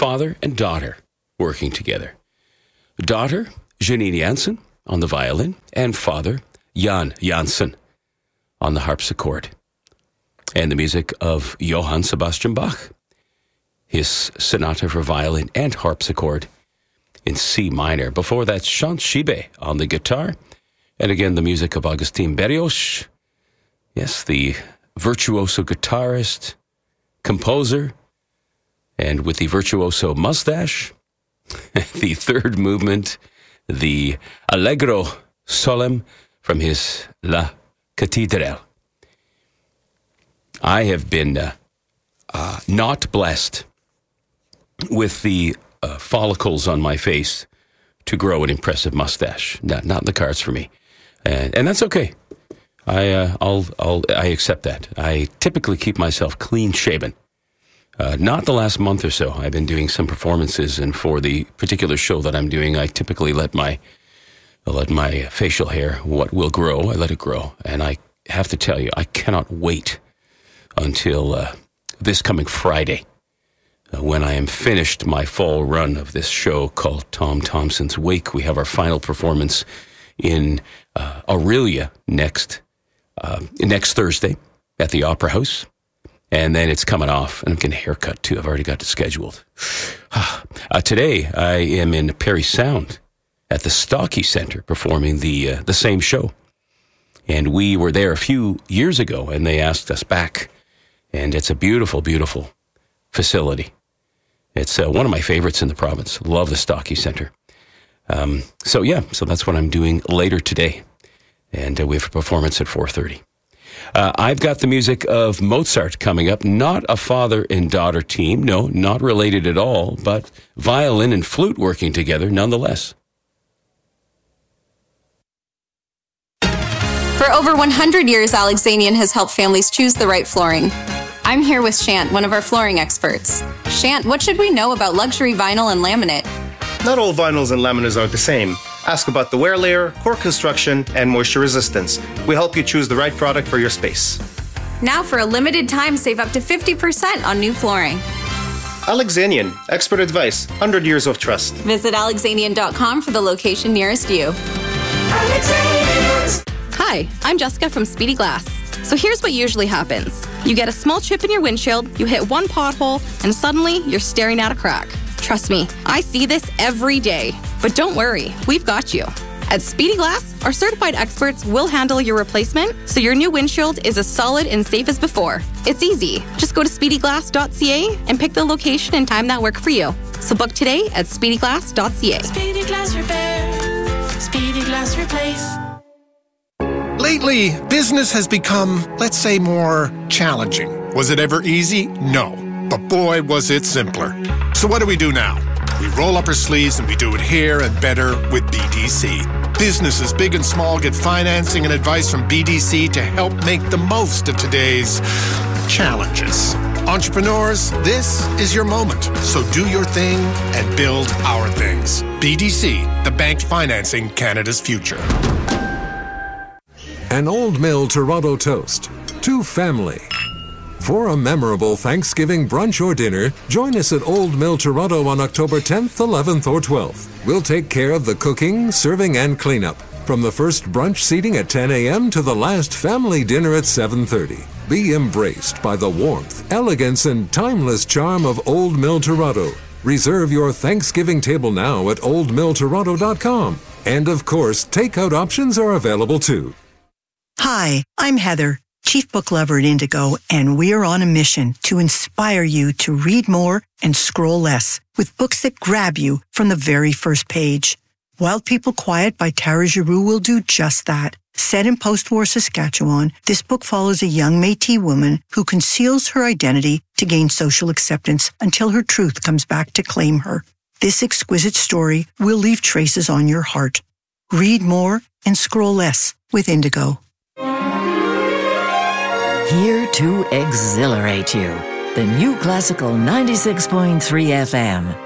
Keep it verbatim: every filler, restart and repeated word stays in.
father and daughter working together. Daughter, Janine Jansen on the violin, and father, Jan Jansen on the harpsichord. And the music of Johann Sebastian Bach, his sonata for violin and harpsichord in C minor. Before that, Chant Shibe on the guitar. And again, the music of Agustin Berrios. Yes, the virtuoso guitarist, composer, and with the virtuoso mustache. The third movement, the Allegro Solemn from his La Cathédrale. I have been uh, uh, not blessed with the uh, follicles on my face to grow an impressive mustache. Not, not in the cards for me, and, and that's okay. I uh, I'll I'll I accept that. I typically keep myself clean shaven. Uh, not the last month or so. I've been doing some performances, and for the particular show that I'm doing, I typically let my I let my facial hair, what will grow, I let it grow, and I have to tell you, I cannot wait until uh, this coming Friday, uh, when I am finished my fall run of this show called Tom Thompson's Wake. We have our final performance in uh, Aurelia next uh, next Thursday at the Opera House, and then it's coming off, and I'm getting a haircut too. I've already got it scheduled. uh, today, I am in Parry Sound at the Stocky Center performing the uh, the same show, and we were there a few years ago, and they asked us back. And it's a beautiful, beautiful facility. It's uh, one of my favorites in the province. Love the Stocky Center. Um, so, yeah, so that's what I'm doing later today. And uh, we have a performance at four thirty. Uh, I've got the music of Mozart coming up. Not a father and daughter team. No, not related at all. But violin and flute working together nonetheless. For over one hundred years, Alexanian has helped families choose the right flooring. I'm here with Shant, one of our flooring experts. Shant, what should we know about luxury vinyl and laminate? Not all vinyls and laminates are the same. Ask about the wear layer, core construction, and moisture resistance. We help you choose the right product for your space. Now, for a limited time, save up to fifty percent on new flooring. Alexanian, expert advice, one hundred years of trust. Visit alexanian dot com for the location nearest you. Hi, I'm Jessica from Speedy Glass. So here's what usually happens. You get a small chip in your windshield, you hit one pothole, and suddenly you're staring at a crack. Trust me, I see this every day. But don't worry, we've got you. At Speedy Glass, our certified experts will handle your replacement so your new windshield is as solid and safe as before. It's easy. Just go to speedy glass dot c a and pick the location and time that work for you. So book today at speedy glass dot c a. Speedy Glass Repair. Speedy Glass Replace. Lately, business has become, let's say, more challenging. Was it ever easy? No. But boy, was it simpler. So what do we do now? We roll up our sleeves and we do it here and better with B D C. Businesses big and small get financing and advice from B D C to help make the most of today's challenges. Entrepreneurs, this is your moment. So do your thing and build our things. B D C, the bank financing Canada's future. An Old Mill Toronto toast to family. For a memorable Thanksgiving brunch or dinner, join us at Old Mill Toronto on October tenth, eleventh, or twelfth. We'll take care of the cooking, serving, and cleanup. From the first brunch seating at ten a.m. to the last family dinner at seven thirty. Be embraced by the warmth, elegance, and timeless charm of Old Mill Toronto. Reserve your Thanksgiving table now at old mill toronto dot com. And of course, takeout options are available too. Hi, I'm Heather, Chief Book Lover at Indigo, and we're on a mission to inspire you to read more and scroll less with books that grab you from the very first page. Wild People Quiet by Tara Giroux will do just that. Set in post-war Saskatchewan, this book follows a young Métis woman who conceals her identity to gain social acceptance until her truth comes back to claim her. This exquisite story will leave traces on your heart. Read more and scroll less with Indigo. Here to exhilarate you. The New Classical ninety-six point three F M.